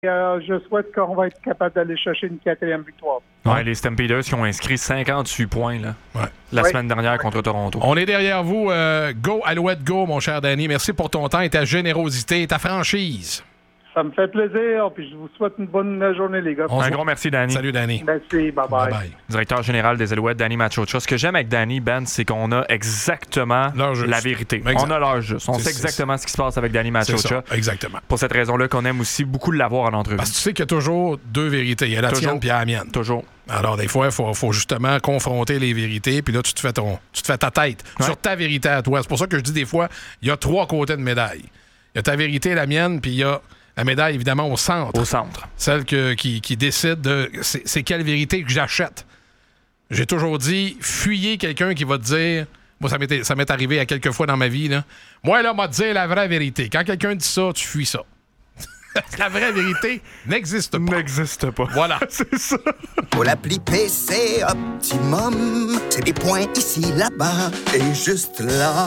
Je souhaite qu'on va être capable d'aller chercher une 4e victoire. Ouais, les Stampeders qui ont inscrit 58 points là, la semaine dernière contre Toronto. On est derrière vous. Go, Alouette, go, mon cher Danny. Merci pour ton temps et ta générosité et ta franchise. Ça me fait plaisir, puis je vous souhaite une bonne journée, les gars. Un gros merci, Danny. Salut, Danny. Merci, bye-bye. Bye-bye. Directeur général des Alouettes, Danny Machocha. Ce que j'aime avec Danny, Ben, c'est qu'on a exactement la vérité. Exact. On a l'heure juste. On sait exactement ce qui se passe avec Danny Machocha. Exactement. Pour cette raison-là qu'on aime aussi beaucoup l'avoir en entrevue. Parce que tu sais qu'il y a toujours deux vérités. Il y a la tienne et la mienne. Toujours. Alors, des fois, il faut justement confronter les vérités, puis là, tu te fais ta tête sur ta vérité à toi. C'est pour ça que je dis des fois, il y a 3 côtés de médaille. Il y a ta vérité, la mienne, puis il y a la médaille, évidemment, au centre. Au centre. Celle qui décide de c'est quelle vérité que j'achète. J'ai toujours dit, fuyez quelqu'un qui va te dire... Moi, ça m'est arrivé à quelques fois dans ma vie. Là. Moi, là, m'a dit la vraie vérité. Quand quelqu'un dit ça, tu fuis ça. La vraie vérité n'existe pas. N'existe pas. Voilà. C'est ça. Pour l'appli PC Optimum, c'est des points ici, là-bas et juste là.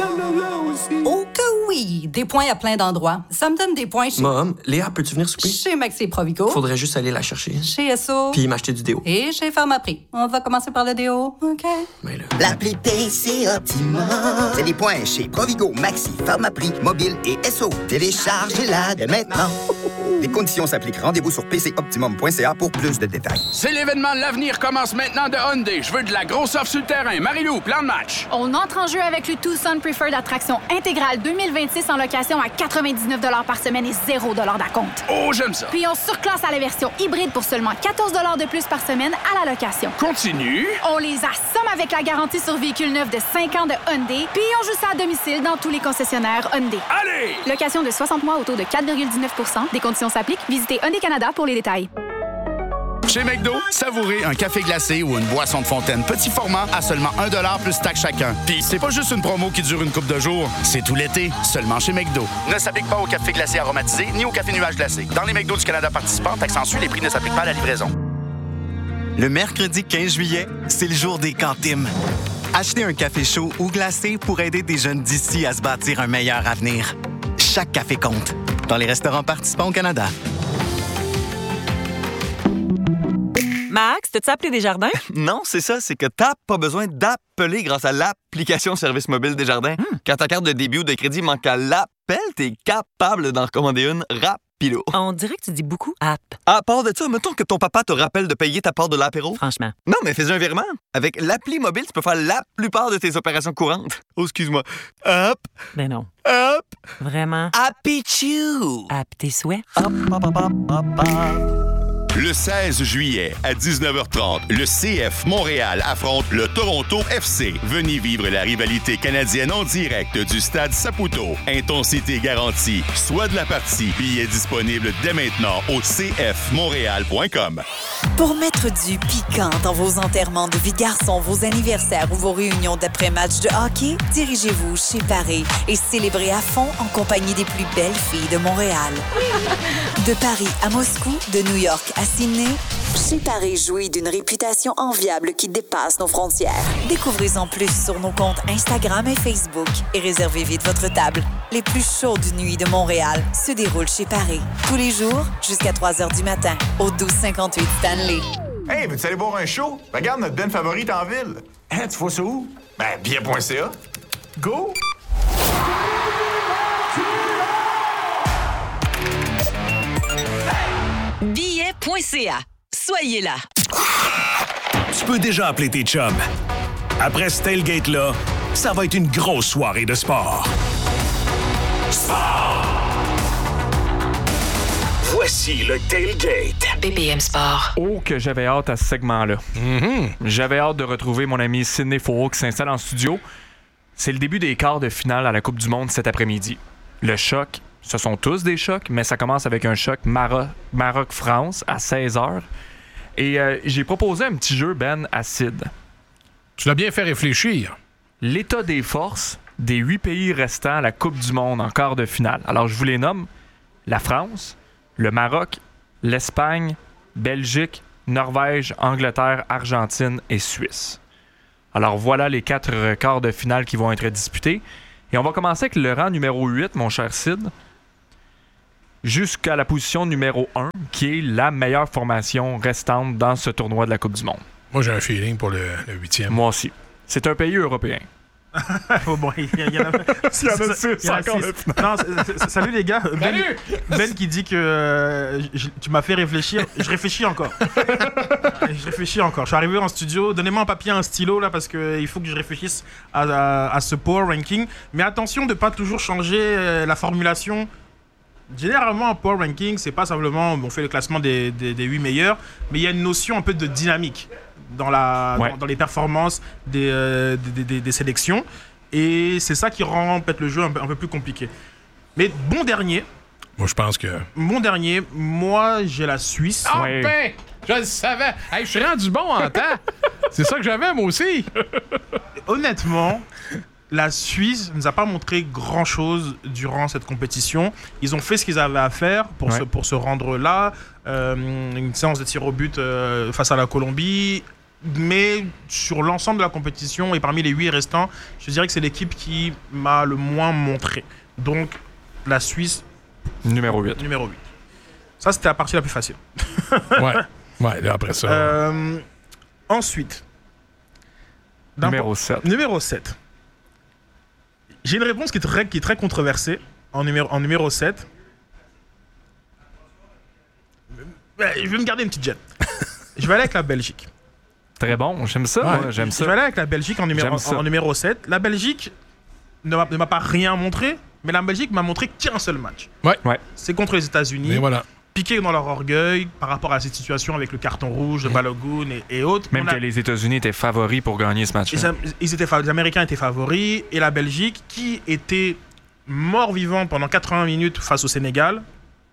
Oh que oui! Des points à plein d'endroits. Ça me donne des points chez... Mom, Léa, peux-tu venir souper? Chez Maxi Provigo. Faudrait juste aller la chercher. Chez SO. Puis m'acheter du déo. Et chez Pharmaprix. On va commencer par le déo, OK? Mais là... L'appli PC Optimum, c'est des points chez Provigo, Maxi, Pharmaprix, Mobile et SO. Téléchargez-la dès maintenant. Les conditions s'appliquent. Rendez-vous sur pcoptimum.ca pour plus de détails. C'est l'événement de l'avenir commence maintenant de Hyundai. Je veux de la grosse offre sur le terrain. Marie-Lou, plan de match. On entre en jeu avec le Tucson Preferred Attraction intégrale 2026 en location à 99 $ par semaine et 0 $ d'acompte. Oh, j'aime ça. Puis on surclasse à la version hybride pour seulement 14 $ de plus par semaine à la location. Continue. On les assomme avec la garantie sur véhicule neuf de 5 ans de Hyundai, puis on joue ça à domicile dans tous les concessionnaires Hyundai. Allez! Location de 60 mois au taux de 4,19 %. Des conditions s'appliquent. Visitez Hyundai Canada pour les détails. Chez McDo, savourez un café glacé ou une boisson de fontaine petit format à seulement 1 $ plus taxe chacun. Puis c'est pas juste une promo qui dure une couple de jours, c'est tout l'été, seulement chez McDo. Ne s'applique pas au café glacé aromatisé ni au café nuage glacé. Dans les McDo du Canada participants, taxes en sus, les prix ne s'appliquent pas à la livraison. Le mercredi 15 juillet, c'est le jour des cantines. Achetez un café chaud ou glacé pour aider des jeunes d'ici à se bâtir un meilleur avenir. Chaque café compte. Dans les restaurants participants au Canada. Max, t'as-tu appelé Desjardins? Non, c'est ça, c'est que t'as pas besoin d'appeler grâce à l'application Service mobile Desjardins. Quand ta carte de débit ou de crédit manque à l'appel, t'es capable d'en commander une rapido. On dirait que tu dis beaucoup app. À part de ça, mettons que ton papa te rappelle de payer ta part de l'apéro. Franchement. Non, mais fais un virement. Avec l'appli mobile, tu peux faire la plupart de tes opérations courantes. Oh, excuse-moi. Hop. Ben non. Hop. Vraiment. Happy-choo. App tes souhaits. Hop, hop, hop, hop, hop, hop. Le 16 juillet à 19h30, le CF Montréal affronte le Toronto FC. Venez vivre la rivalité canadienne en direct du stade Saputo. Intensité garantie. Soit de la partie. Billets disponibles dès maintenant au cfmontréal.com. Pour mettre du piquant dans vos enterrements de vie de garçon, vos anniversaires ou vos réunions d'après-match de hockey, dirigez-vous chez Paris et célébrez à fond en compagnie des plus belles filles de Montréal. De Paris à Moscou, de New York à Sydney, chez Paris jouit d'une réputation enviable qui dépasse nos frontières. Découvrez-en plus sur nos comptes Instagram et Facebook et réservez vite votre table. Les plus chaudes nuits de Montréal se déroulent chez Paris. Tous les jours jusqu'à 3 h du matin au 1258 Stanley. Hey, veux-tu aller voir un show? Regarde notre band favorite en ville. Hein, tu vois ça où? Ben, bien.ca. Go! Billet.ca. Soyez là. Tu peux déjà appeler tes chums. Après ce tailgate-là, ça va être une grosse soirée de sport. Sport! Voici le tailgate. BPM Sport. Oh, que j'avais hâte à ce segment-là. J'avais hâte de retrouver mon ami Sidney Fauveau qui s'installe en studio. C'est le début des quarts de finale à la Coupe du Monde cet après-midi. Le choc, ce sont tous des chocs, mais ça commence avec un choc Maroc-France à 16h. Et j'ai proposé un petit jeu, Ben, à Sid. Tu l'as bien fait réfléchir. L'état des forces des 8 pays restants à la Coupe du Monde en quart de finale. Alors, je vous les nomme. La France, le Maroc, l'Espagne, Belgique, Norvège, Angleterre, Argentine et Suisse. Alors, voilà les 4 quarts de finale qui vont être disputés. Et on va commencer avec le rang numéro 8, mon cher Sid. jusqu'à la position numéro 1, qui est la meilleure formation restante dans ce tournoi de la Coupe du Monde. Moi, j'ai un feeling pour le 8e. Moi aussi. C'est un pays européen. Bon, il y en a 6 encore. Non, salut les gars. Ben qui dit que tu m'as fait réfléchir. Je réfléchis encore. Je suis arrivé en studio. Donnez-moi un papier, un stylo là, parce qu'il faut que je réfléchisse à ce power ranking. Mais attention de pas toujours changer la formulation. Généralement, un power ranking, c'est pas simplement on fait le classement des 8 meilleurs, mais il y a une notion un peu de dynamique dans les performances des sélections. Et c'est ça qui rend peut-être le jeu un peu plus compliqué. Mais bon dernier. Moi, je pense que... Bon dernier, moi, j'ai la Suisse. Ah ben! Je le savais! Hey, je suis rendu bon en temps! C'est ça que j'avais, moi aussi! Honnêtement... La Suisse ne nous a pas montré grand-chose durant cette compétition. Ils ont fait ce qu'ils avaient à faire pour se rendre là. Une séance de tir au but face à la Colombie. Mais sur l'ensemble de la compétition et parmi les 8 restants, je dirais que c'est l'équipe qui m'a le moins montré. Donc, la Suisse... Numéro 8. Ça, c'était la partie la plus facile. ouais, là, après ça... Ensuite... Numéro 7. J'ai une réponse qui est très controversée en numéro 7. Je vais me garder une petite gêne. Je vais aller avec la Belgique. Très bon, j'aime ça. Moi, j'aime ça. Je vais aller avec la Belgique en numéro 7. La Belgique ne m'a pas rien montré, mais la Belgique m'a montré qu'un seul match. Ouais. C'est contre les États-Unis. Et voilà. Piqués dans leur orgueil par rapport à cette situation avec le carton rouge de Balogun et autres. Même que les États-Unis étaient favoris pour gagner ce match-là. Les Américains étaient favoris et la Belgique, qui était mort-vivant pendant 80 minutes face au Sénégal,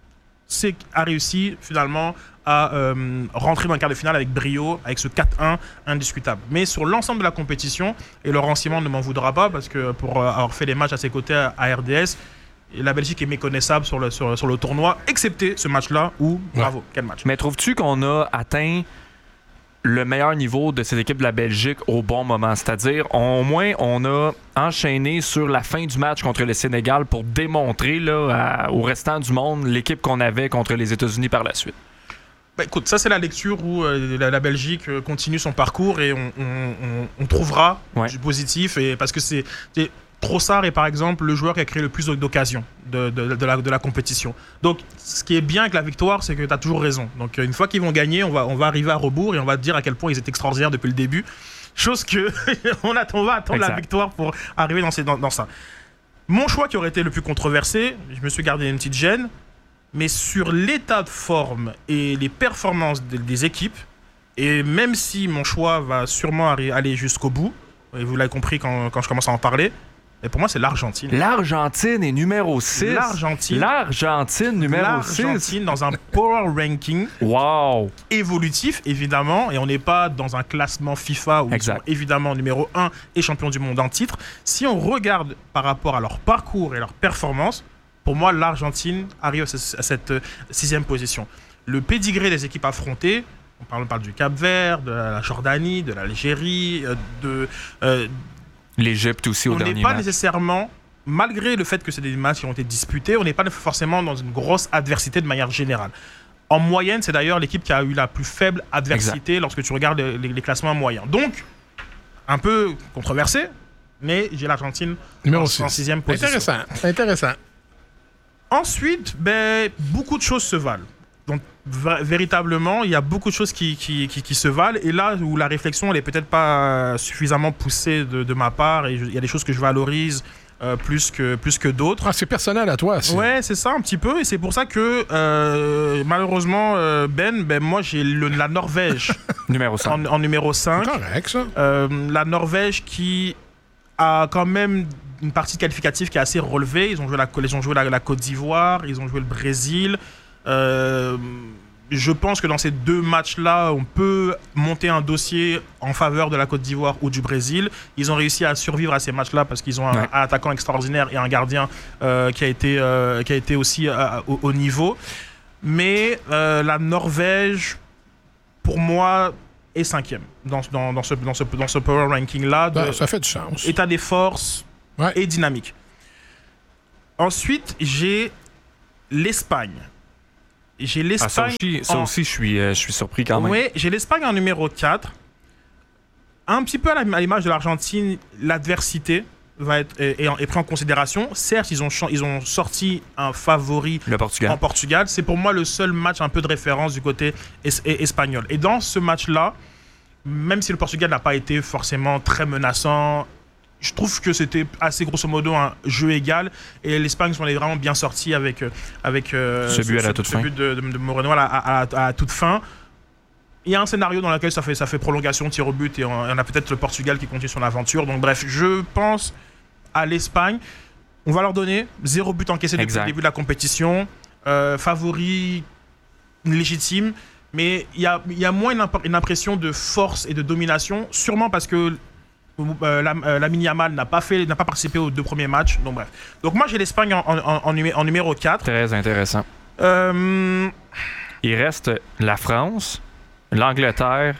a réussi finalement à rentrer dans le quart de finale avec brio, avec ce 4-1 indiscutable. Mais sur l'ensemble de la compétition, et Laurent Simon ne m'en voudra pas parce que pour avoir fait les matchs à ses côtés à RDS, et la Belgique est méconnaissable sur le tournoi, excepté ce match-là où, bravo, quel match. Mais trouves-tu qu'on a atteint le meilleur niveau de cette équipe de la Belgique au bon moment? C'est-à-dire, au moins, on a enchaîné sur la fin du match contre le Sénégal pour démontrer au restant du monde l'équipe qu'on avait contre les États-Unis par la suite. Ben, écoute, ça c'est la lecture où la Belgique continue son parcours et on trouvera du positif, et parce que c'est Trossard est par exemple le joueur qui a créé le plus d'occasions de la compétition. Donc ce qui est bien avec la victoire, c'est que tu as toujours raison. Donc une fois qu'ils vont gagner, on va arriver à rebours et on va te dire à quel point ils étaient extraordinaires depuis le début. Chose que on va attendre la victoire pour arriver dans ça. Mon choix qui aurait été le plus controversé, je me suis gardé une petite gêne, mais sur l'état de forme et les performances des équipes, et même si mon choix va sûrement aller jusqu'au bout, et vous l'avez compris quand je commence à en parler, et pour moi, c'est l'Argentine. L'Argentine est numéro 6. L'Argentine numéro 6. L'Argentine dans un power ranking évolutif, évidemment. Et on n'est pas dans un classement FIFA où ils sont évidemment numéro 1 et champion du monde en titre. Si on regarde par rapport à leur parcours et leur performance, pour moi, l'Argentine arrive à cette 6e position. Le pédigré des équipes affrontées, on parle du Cap-Vert, de la Jordanie, de l'Algérie, l'Égypte aussi au dernier match. On n'est pas nécessairement, malgré le fait que c'est des matchs qui ont été disputés, on n'est pas forcément dans une grosse adversité de manière générale. En moyenne, c'est d'ailleurs l'équipe qui a eu la plus faible adversité lorsque tu regardes les classements moyens. Donc, un peu controversé, mais j'ai l'Argentine en 6e position. Intéressant. Ensuite, beaucoup de choses se valent. Donc, véritablement, il y a beaucoup de choses qui se valent. Et là où la réflexion, elle est peut-être pas suffisamment poussée de ma part, et il y a des choses que je valorise plus que d'autres. Ah, c'est personnel à toi. Ouais, c'est ça un petit peu. Et c'est pour ça que, malheureusement, moi, j'ai la Norvège numéro 5. En numéro 5. C'est correct, ça. La Norvège qui a quand même une partie qualificative qui est assez relevée. Ils ont joué la Côte d'Ivoire, ils ont joué le Brésil. Je pense que dans ces 2 matchs-là, on peut monter un dossier en faveur de la Côte d'Ivoire ou du Brésil. Ils ont réussi à survivre à ces matchs-là parce qu'ils ont un attaquant extraordinaire et un gardien qui a été aussi au niveau. Mais la Norvège, pour moi, est 5e dans ce power ranking-là. Ça fait du sens. État des forces et dynamique. Ensuite, j'ai l'Espagne. J'ai l'Espagne. Ça aussi, je suis surpris quand même. Oui, j'ai l'Espagne en numéro 4. Un petit peu à l'image de l'Argentine, l'adversité est prise en considération. Certes, ils ont sorti un favori en Portugal. C'est pour moi le seul match un peu de référence du côté espagnol. Et dans ce match-là, même si le Portugal n'a pas été forcément très menaçant, je trouve que c'était assez grosso modo un jeu égal et l'Espagne s'en est vraiment bien sortie avec ce but à la toute fin. But de Moreno à toute fin. Il y a un scénario dans lequel ça fait prolongation, tir au but et on a peut-être le Portugal qui continue son aventure. Donc bref, je pense à l'Espagne. On va leur donner 0 but encaissé depuis le début de la compétition. Favori légitime. Mais il y a moins une impression de force et de domination, sûrement parce que Lamine Yamal n'a pas participé aux 2 premiers matchs. Donc bref. Donc moi j'ai l'Espagne en numéro 4. Très intéressant. Il reste la France, l'Angleterre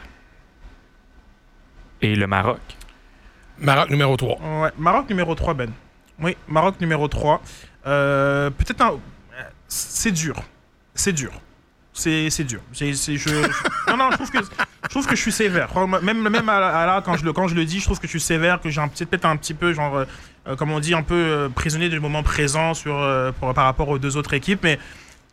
et le Maroc. Maroc numéro 3. Ouais, Maroc numéro 3, Ben. Oui, Maroc numéro 3. Peut-être c'est dur. C'est dur. C'est dur. Non, je trouve que je suis sévère. Même là, quand je le dis, je trouve que je suis sévère, que j'ai peut-être un petit peu, genre, comme on dit, un peu prisonnier du moment présent par rapport aux 2 autres équipes. Mais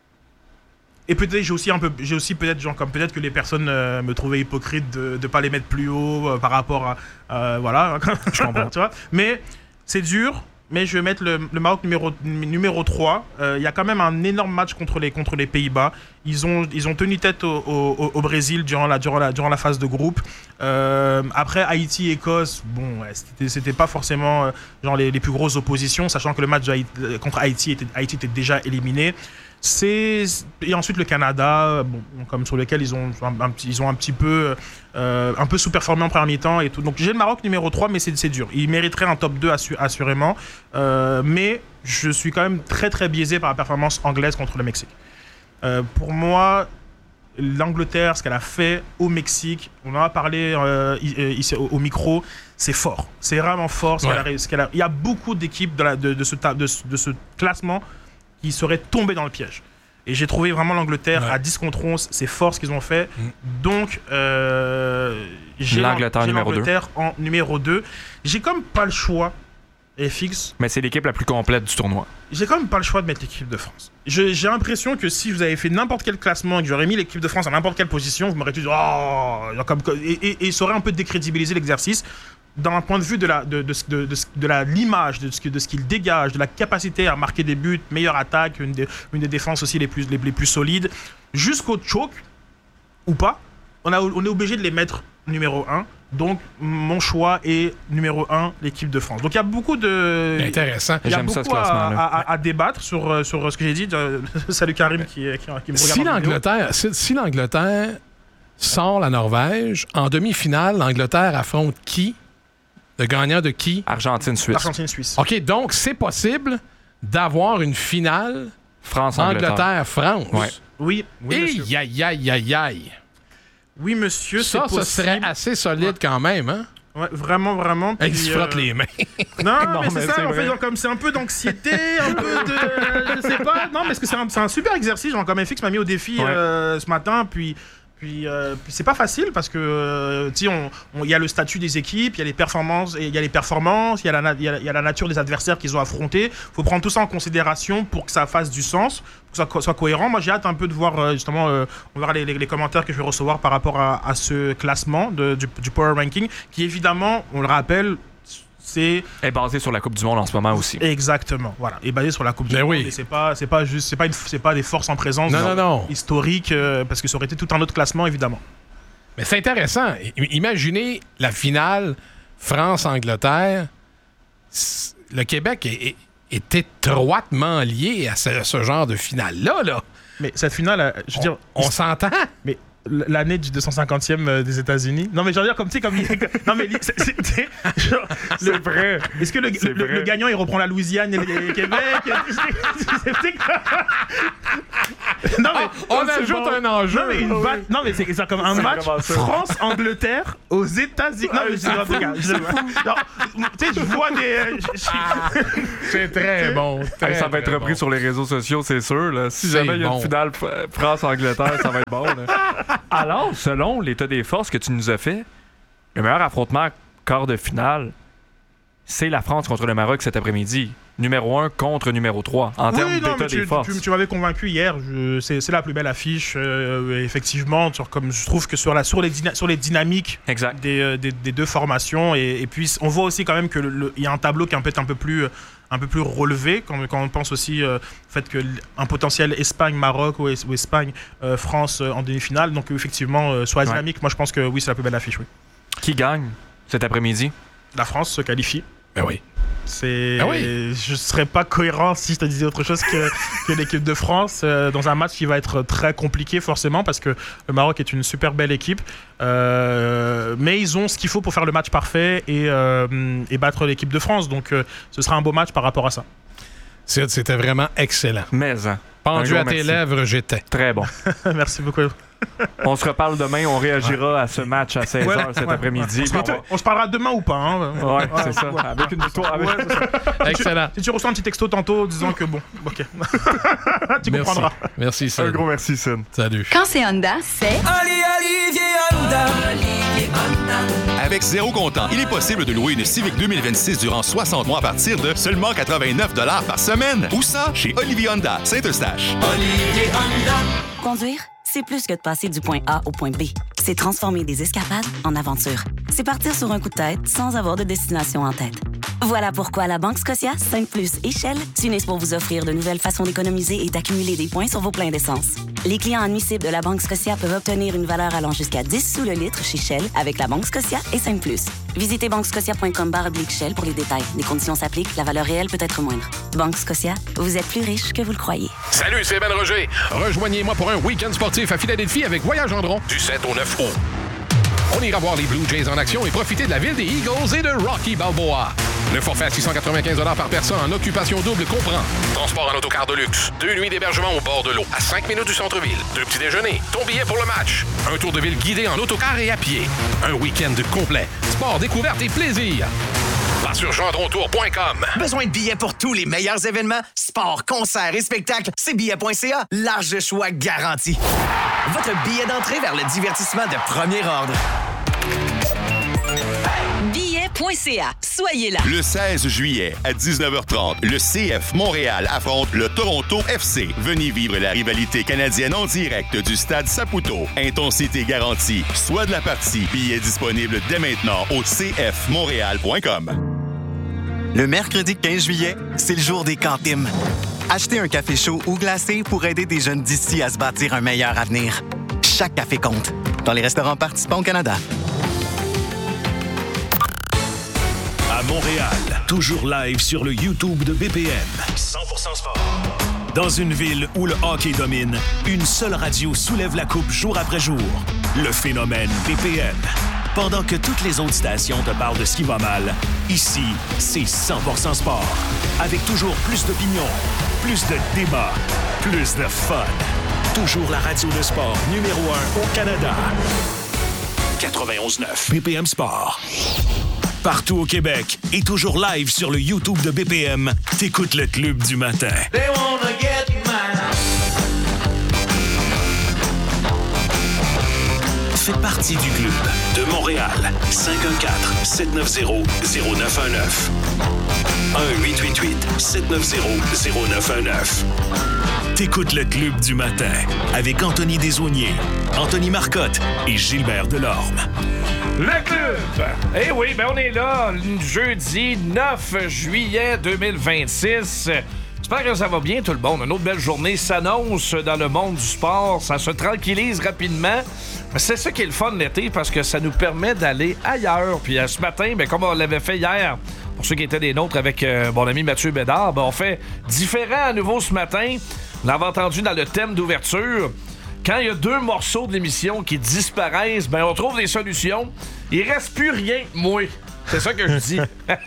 et peut-être j'ai aussi peut-être genre comme peut-être que les personnes me trouvaient hypocrite de pas les mettre plus haut par rapport à voilà. Je comprends. Tu vois. Mais c'est dur. Mais je vais mettre le Maroc numéro 3. Il y a quand même un énorme match contre les Pays-Bas. Ils ont tenu tête au Brésil durant la phase de groupe. Après, Haïti, Écosse, bon, ouais, c'était pas forcément genre les plus grosses oppositions, sachant que le match contre Haïti était déjà éliminé. Et ensuite le Canada, bon, comme sur lequel ils ont un petit peu sous-performé en première mi-temps et tout. Donc j'ai le Maroc numéro 3, mais c'est dur. Il mériterait un top 2 assurément. Mais je suis quand même très très biaisé par la performance anglaise contre le Mexique. Pour moi, l'Angleterre, ce qu'elle a fait au Mexique, on en a parlé ici au micro, c'est fort. C'est vraiment fort. Ouais. Il y a beaucoup d'équipes de ce classement qui seraient tombés dans le piège. Et j'ai trouvé vraiment l'Angleterre à 10 contre 11, c'est fort ce qu'ils ont fait. Donc, j'ai l'Angleterre en numéro 2. J'ai comme pas le choix, FX. Mais c'est l'équipe la plus complète du tournoi. J'ai quand même pas le choix de mettre l'équipe de France. J'ai l'impression que si vous avez fait n'importe quel classement et que j'aurais mis l'équipe de France à n'importe quelle position, vous m'aurez dit et ça aurait un peu décrédibilisé l'exercice. D'un point de vue de l'image, de ce qu'il dégage, de la capacité à marquer des buts, meilleure attaque, une des défenses aussi les plus solides, jusqu'au choke, ou pas, on est obligé de les mettre numéro 1. Donc, mon choix est numéro 1, l'équipe de France. Donc, il y a beaucoup de... Intéressant. Il y a beaucoup à débattre sur ce que j'ai dit. Salut Karim qui me regarde. Si l'Angleterre sort la Norvège, en demi-finale, l'Angleterre affronte qui? Le gagnant de qui? Argentine-Suisse. Argentine-Suisse. OK, donc c'est possible d'avoir une finale Angleterre-France. Ouais. Oui, monsieur. Aïe. Oui, monsieur, ça serait assez solide quand même, hein? Ouais, vraiment. Il se frotte les mains. Non, mais c'est ça, en fait, genre, comme c'est un peu d'anxiété, un peu de... je sais pas. Non, mais parce que c'est un super exercice, genre, comme FX m'a mis au défi ce matin, puis c'est pas facile parce que tu sais, il y a le statut des équipes, il y a les performances, il y a la nature des adversaires qu'ils ont affrontés. Faut prendre tout ça en considération pour que ça fasse du sens, pour que ça soit cohérent. Moi, j'ai hâte un peu de voir justement, on va voir les commentaires que je vais recevoir par rapport à ce classement du Power Ranking, qui évidemment, on le rappelle, est basé sur la Coupe du Monde en ce moment aussi. Exactement, voilà, est basé sur la Coupe du Monde. Et c'est pas des forces en présence historiques, parce que ça aurait été tout un autre classement évidemment. Mais c'est intéressant. Imaginez la finale France-Angleterre. Le Québec est étroitement lié à ce genre de finale-là. Là. Mais cette finale, je veux dire... On s'entend? Mais l'année du 250e des États-Unis. Non, mais je veux dire, comme tu sais, comme. Non, mais c'est vrai. Est-ce que le gagnant, il reprend la Louisiane et le Québec? Non, mais on ajoute un enjeu. Non, mais c'est comme un match France-Angleterre aux États-Unis. Non, mais tu sais, je vois des. C'est très bon. Ça va être repris sur les réseaux sociaux, c'est sûr. Là. Si jamais il y a une finale France-Angleterre, ça va être bon. Là. Alors, selon l'état des forces que tu nous as fait, le meilleur affrontement quart de finale, c'est la France contre le Maroc cet après-midi. Numéro 1 contre numéro 3 en termes d'état des forces. Tu m'avais convaincu hier. C'est la plus belle affiche, effectivement. Comme je trouve que sur les dynamiques des deux formations. Et puis, on voit aussi quand même qu'il y a un tableau qui est peut-être un peu plus relevé quand on pense aussi au fait qu'un potentiel Espagne-Maroc ou Espagne-France en demi-finale. Donc, effectivement, sur la dynamique, moi, je pense que oui, c'est la plus belle affiche. Oui. Qui gagne cet après-midi? La France se qualifie. Ben oui. Je serais pas cohérent si je te disais autre chose que l'équipe de France dans un match qui va être très compliqué forcément parce que le Maroc est une super belle équipe mais ils ont ce qu'il faut pour faire le match parfait et battre l'équipe de France, donc ce sera un beau match par rapport à ça. C'était vraiment excellent. Pendu à tes lèvres, j'étais. Très bon. Merci beaucoup. On se reparle demain, on réagira à ce match à 16h cet après-midi. On se parlera demain ou pas. Hein. Ouais, c'est ça. Avec une victoire. Excellent. Si tu reçois un petit texto tantôt disant que bon, ok. Tu comprendras. Merci, Sin. Un gros merci, Sin. Salut. Quand c'est Honda, c'est... Avec zéro comptant, il est possible de louer une Civic 2026 durant 60 mois à partir de seulement 89 $ par semaine. Où ça? Chez Olivier Honda, Saint-Eustache. Olivier Honda. Conduire, c'est plus que de passer du point A au point B. C'est transformer des escapades en aventures. C'est partir sur un coup de tête sans avoir de destination en tête. Voilà pourquoi la Banque Scotia, 5+ et Shell s'unissent pour vous offrir de nouvelles façons d'économiser et d'accumuler des points sur vos pleins d'essence. Les clients admissibles de la Banque Scotia peuvent obtenir une valeur allant jusqu'à 10 sous le litre chez Shell avec la Banque Scotia et 5+. Visitez banquescotia.com/Shell pour les détails. Les conditions s'appliquent, la valeur réelle peut être moindre. Banque Scotia, vous êtes plus riche que vous le croyez. Salut, c'est Ben Roger. Rejoignez-moi pour un week-end sportif à Philadelphie avec Voyage Gendron du 7 au 9 août. On ira voir les Blue Jays en action et profiter de la ville des Eagles et de Rocky Balboa. Le forfait à 695 $ par personne en occupation double comprend transport en autocar de luxe, 2 nuits d'hébergement au bord de l'eau, à 5 minutes du centre-ville, 2 petits déjeuners, ton billet pour le match, un tour de ville guidé en autocar et à pied, un week-end complet, sport, découverte et plaisir. Va sur gendrontour.com. Besoin de billets pour tous les meilleurs événements, sports, concerts et spectacles? C'est billet.ca. Large choix garanti. Votre billet d'entrée vers le divertissement de premier ordre. Billet.ca. Soyez là. Le 16 juillet, à 19h30, le CF Montréal affronte le Toronto FC. Venez vivre la rivalité canadienne en direct du stade Saputo. Intensité garantie. Soit de la partie. Billets disponibles dès maintenant au cfmontréal.com. Le mercredi 15 juillet, c'est le jour des cantines. Achetez un café chaud ou glacé pour aider des jeunes d'ici à se bâtir un meilleur avenir. Chaque café compte. Dans les restaurants participants au Canada. À Montréal, toujours live sur le YouTube de BPM. 100% sport. Dans une ville où le hockey domine, une seule radio soulève la coupe jour après jour. Le phénomène BPM. Pendant que toutes les autres stations te parlent de ce qui va mal, ici, c'est 100% sport. Avec toujours plus d'opinions, plus de débats, plus de fun. Toujours la radio de sport numéro 1 au Canada. 91.9 BPM Sport. Partout au Québec et toujours live sur le YouTube de BPM, t'écoutes le Club du matin. Fais partie du club de Montréal. 514-790-0919. 1-888-790-0919. T'écoutes le Club du matin avec Anthony Desaulniers, Anthony Marcotte et Gilbert Delorme. Le club! Eh oui, ben on est là, jeudi 9 juillet 2026. J'espère que ça va bien tout le monde. Une autre belle journée s'annonce dans le monde du sport. Ça se tranquillise rapidement. C'est ça qui est le fun de l'été parce que ça nous permet d'aller ailleurs. Puis ce matin, ben, comme on l'avait fait hier, pour ceux qui étaient des nôtres avec mon ami Mathieu Bédard, ben, on fait différent à nouveau ce matin. On l'avait entendu dans le thème d'ouverture. Quand il y a 2 morceaux de l'émission qui disparaissent, ben on trouve des solutions. Il reste plus rien, moi. C'est ça que je dis.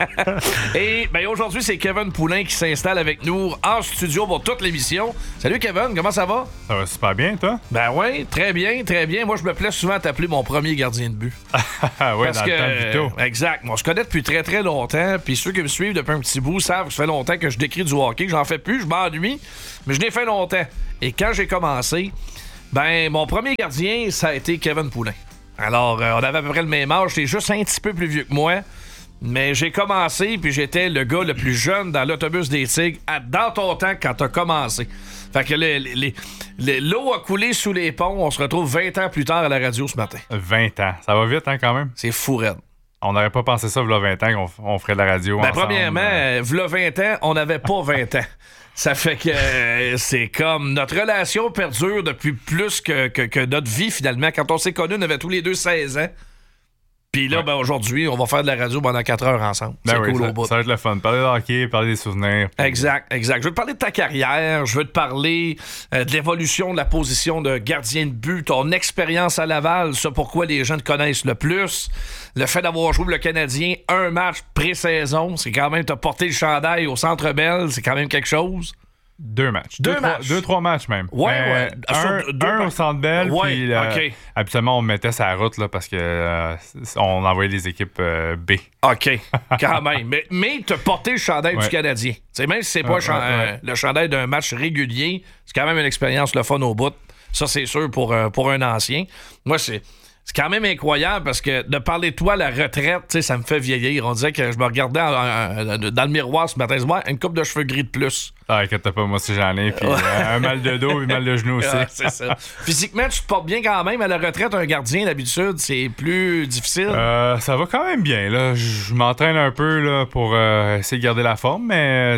Et ben, aujourd'hui, c'est Kevin Poulin qui s'installe avec nous en studio pour toute l'émission. Salut Kevin, comment ça va? Ça va super bien, toi? Ben oui, très bien, très bien. Moi, je me plais souvent à t'appeler mon premier gardien de but. Oui, dans le temps Vito. Exact. On se connaît depuis très, très longtemps. Puis ceux qui me suivent depuis un petit bout savent que ça fait longtemps que je décris du hockey, que j'en fais plus, je m'ennuie. Mais je l'ai fait longtemps. Et quand j'ai commencé, ben mon premier gardien, ça a été Kevin Poulin. Alors, on avait à peu près le même âge. J'étais juste un petit peu plus vieux que moi. Mais j'ai commencé, puis j'étais le gars le plus jeune dans l'autobus des Tigres dans ton temps quand t'as commencé. Fait que l'eau a coulé sous les ponts. On se retrouve 20 ans plus tard à la radio ce matin. 20 ans. Ça va vite, hein, quand même? C'est fou raide. On n'aurait pas pensé ça, v'là 20 ans, qu'on ferait de la radio ensemble. Premièrement, v'là 20 ans, on n'avait pas 20 ans. Ça fait que c'est comme notre relation perdure depuis plus que notre vie, finalement. Quand on s'est connus, on avait tous les deux 16 ans. Puis là, ben, aujourd'hui, on va faire de la radio pendant 4 heures ensemble. Ben c'est cool ça, au bout. Ça va être le fun. Parler de hockey, parler des souvenirs. Puis... Exact. Je veux te parler de ta carrière. Je veux te parler de l'évolution de la position de gardien de but, ton expérience à Laval, ça pourquoi les gens te connaissent le plus. Le fait d'avoir joué pour le Canadien un match pré-saison, c'est quand même, t'as porté le chandail au Centre Bell, c'est quand même quelque chose. 2 matchs. 2-3 matchs même. Ouais. Un au Centre Bell, puis habituellement, on mettait sa route là, parce que on envoyait les équipes B. OK, quand même. Mais t'as porté le chandail du Canadien. T'sais, même si c'est pas le chandail d'un match régulier, c'est quand même une expérience le fun au bout. Ça, c'est sûr pour un ancien. Moi, c'est quand même incroyable parce que de parler de toi à la retraite, ça me fait vieillir. On dirait que je me regardais dans le miroir ce matin. Une coupe de cheveux gris de plus. Ah, inquiète pas, moi aussi j'en ai. Puis un mal de dos et mal de genou aussi. C'est ça. Physiquement, tu te portes bien quand même. À la retraite, un gardien, d'habitude, c'est plus difficile. Ça va quand même bien. Là. Je m'entraîne un peu là, pour essayer de garder la forme, mais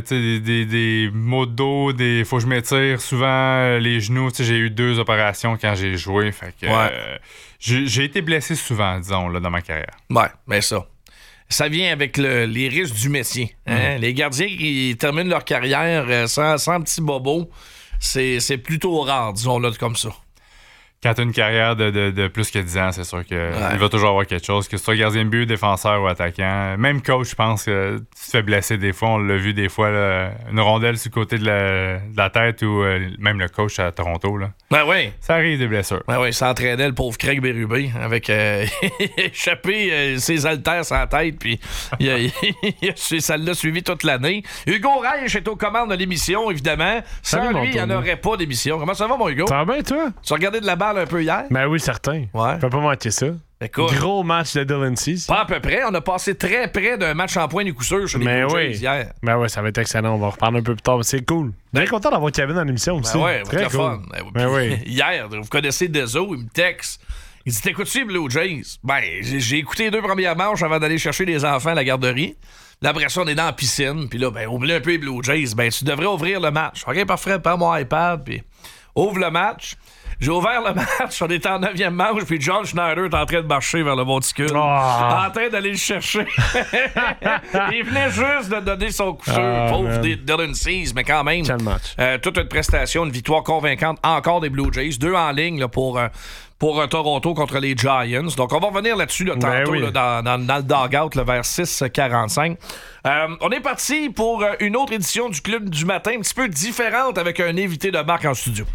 des maux de dos, faut que je m'étire souvent les genoux. J'ai eu 2 opérations quand j'ai joué. Fait que j'ai été blessé souvent, disons, là, dans ma carrière. Ouais, mais ça vient avec les risques du métier. Hein? Les gardiens qui terminent leur carrière sans petit bobo, c'est plutôt rare, disons-le comme ça. Quand tu as une carrière de plus que 10 ans, c'est sûr qu'il va toujours avoir quelque chose. Que ce soit gardien de but, défenseur ou attaquant. Même coach, je pense que tu te fais blesser des fois. On l'a vu des fois, là, une rondelle sur le côté de la tête ou même le coach à Toronto. Là. Ben oui. Ça arrive des blessures. Ben oui, ça entraînait le pauvre Craig Berube avec échappé ses haltères sur la tête. Puis ça l'a suivi toute l'année. Hugo Reich est aux commandes de l'émission, évidemment. Sans lui, il n'y en aurait pas d'émission. Comment ça va, mon Hugo? Ça va bien, toi? Tu as regardé de la balle un peu hier? Ben oui, certain. Ouais. Faut pas manquer ça. Écoute, gros match de Dylan Cease. Pas à peu près. On a passé très près d'un match en point du coup sûr chez les Blue Jays hier. Ben oui, ça va être excellent. On va en reparler un peu plus tard. Mais c'est cool. Bien content d'avoir Kevin dans l'émission aussi. Ben ouais, très cool. Fun. Ben oui. Hier, vous connaissez Dezo, il me texte. Il dit, t'écoutes-tu les Blue Jays? Ben, j'ai écouté les 2 premières manches avant d'aller chercher les enfants à la garderie. Là, après ça, on est dans la piscine. Puis là, ben, oublie un peu les Blue Jays. Ben, tu devrais ouvrir le match. OK, parfait, prends mon iPad. Puis ouvre le match. J'ai ouvert le match, on était en 9e manche, puis John Schneider est en train de marcher vers le monticule, en train d'aller le chercher. Il venait juste de donner son coup sûr, pauvre Dylan Cease, mais quand même, toute une prestation, une victoire convaincante encore des Blue Jays, 2 en ligne là, pour Toronto contre les Giants. Donc, on va revenir là-dessus là, tantôt là, dans le dugout là, vers 6h45. On est parti pour une autre édition du Club du matin, un petit peu différente avec un invité de marque en studio.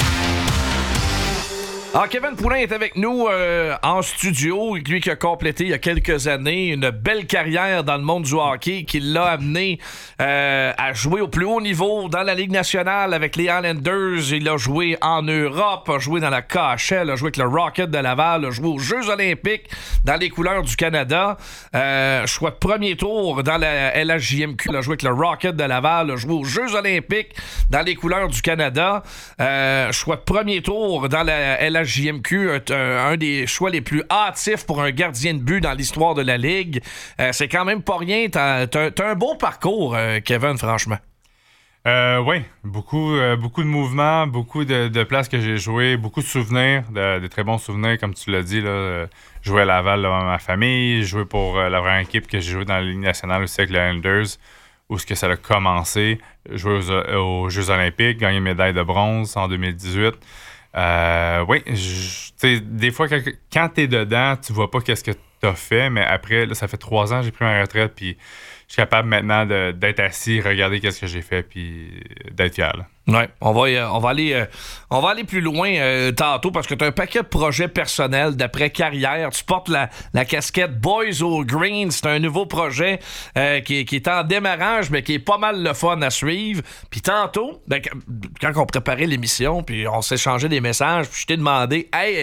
Alors, Kevin Poulin est avec nous en studio, lui qui a complété il y a quelques années une belle carrière dans le monde du hockey qui l'a amené à jouer au plus haut niveau dans la Ligue nationale avec les Islanders. Il a joué en Europe, a joué dans la KHL, a joué avec le Rocket de Laval, a joué aux Jeux olympiques dans les couleurs du Canada. Choix de premier tour dans la LHJMQ, il a joué avec le Rocket de Laval, a joué aux Jeux olympiques dans les couleurs du Canada. Choix de premier tour dans la LHJMQ, un des choix les plus hâtifs pour un gardien de but dans l'histoire de la Ligue. C'est quand même pas rien. T'as un beau parcours, Kevin, franchement. Oui, beaucoup de mouvements, beaucoup de places que j'ai joué, beaucoup de souvenirs, de très bons souvenirs, comme tu l'as dit. Là, jouer à Laval dans ma famille, jouer pour la vraie équipe que j'ai joué dans la Ligue nationale aussi avec les Islanders, où ce que ça a commencé, jouer aux Jeux olympiques, gagner une médaille de bronze en 2018. Oui, des fois, quand t'es dedans, tu vois pas qu'est-ce que t'as fait, mais après, là, ça fait 3 ans que j'ai pris ma retraite, puis je suis capable maintenant d'être assis, regarder qu'est-ce que j'ai fait, puis d'être fier. Là. Ouais, on va aller plus loin tantôt parce que tu as un paquet de projets personnels d'après-carrière. Tu portes la casquette Boys All Green. C'est un nouveau projet qui est en démarrage, mais qui est pas mal le fun à suivre. Puis tantôt, quand on préparait l'émission, puis on s'échangeait des messages, puis je t'ai demandé « Hey,